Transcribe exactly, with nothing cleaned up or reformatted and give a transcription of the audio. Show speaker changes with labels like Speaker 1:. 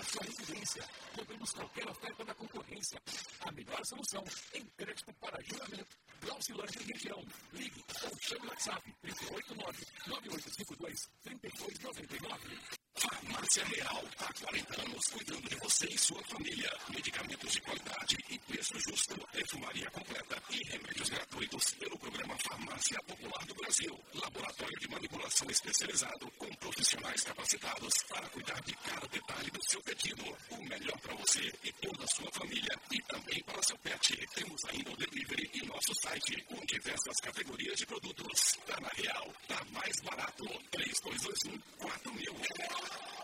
Speaker 1: sua residência. Cobramos qualquer oferta da concorrência. A melhor solução em crédito para juramento. Glaucilândia e região. Ligue ou chame o WhatsApp três oito nove, nove oito cinco dois, três dois nove nove.
Speaker 2: Farmácia Real, há quarenta anos cuidando de você e sua família. Medicamentos de qualidade e preço justo, perfumaria completa e remédios gratuitos pelo programa Farmácia Popular do Brasil. Laboratório de manipulação especializado com profissionais capacitados para cuidar de cada detalhe do seu pedido. O melhor para você e toda a sua família e também para seu pet. Temos ainda o delivery e nosso site com diversas categorias de produtos. Tá na Real, tá mais barato. três dois dois um, quatro mil.